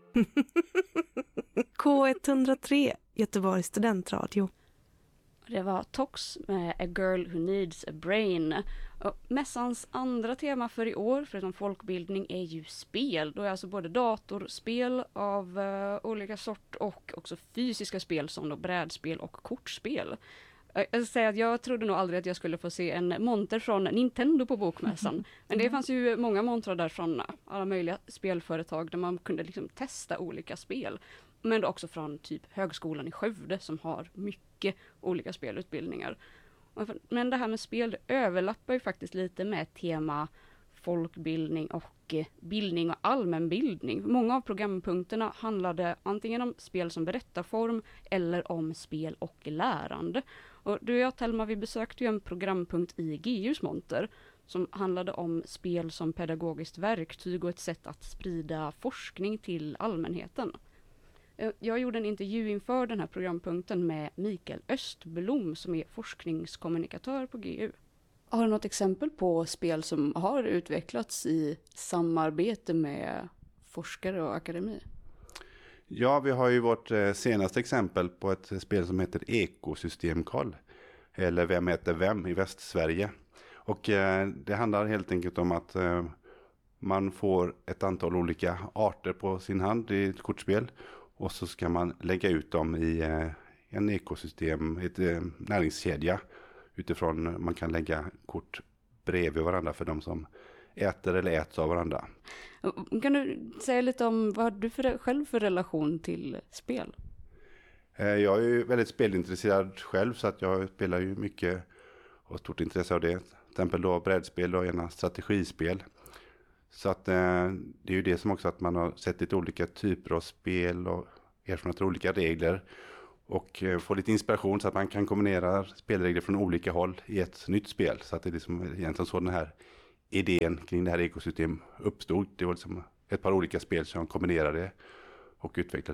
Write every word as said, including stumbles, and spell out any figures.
K ett noll tre, Göteborgs studentradio. Det var Tox med A Girl Who Needs a Brain. Och mässans andra tema för i år, förutom folkbildning, är ju spel. Då är alltså både datorspel av uh, olika sort och också fysiska spel som då brädspel och kortspel. Jag ska säga att jag trodde nog aldrig att jag skulle få se en monter från Nintendo på bokmässan. Men det fanns ju många montrar där från alla möjliga spelföretag där man kunde liksom testa olika spel. Men också från typ högskolan i Skövde som har mycket olika spelutbildningar. Men det här med spel överlappar ju faktiskt lite med tema folkbildning och bildning och allmänbildning. Många av programpunkterna handlade antingen om spel som berättarform eller om spel och lärande. Och du och jag, Telma, vi besökte ju en programpunkt i G U:s monter som handlade om spel som pedagogiskt verktyg och ett sätt att sprida forskning till allmänheten. Jag gjorde en intervju inför den här programpunkten med Mikael Östblom som är forskningskommunikatör på G U. Har du något exempel på spel som har utvecklats i samarbete med forskare och akademi? Ja, vi har ju vårt senaste exempel på ett spel som heter Ekosystemkoll. Eller Vem heter vem i Västsverige. Och det handlar helt enkelt om att man får ett antal olika arter på sin hand i ett kortspel. Och så ska man lägga ut dem i en ekosystem, ett näringskedja. Utifrån man kan lägga kort bredvid varandra för de som äter eller äts av varandra. Kan du säga lite om vad du för, själv för relation till spel? Jag är ju väldigt spelintresserad själv så att jag spelar ju mycket och har stort intresse av det. Till exempel då brädspel och gärna strategispel. Så att eh, det är ju det som också att man har sett lite olika typer av spel och erfarenheter olika regler. Och eh, få lite inspiration så att man kan kombinera spelregler från olika håll i ett nytt spel. Så att det är liksom egentligen så den här idén kring det här ekosystem uppstod. Det var liksom ett par olika spel som kombinerade och utvecklade.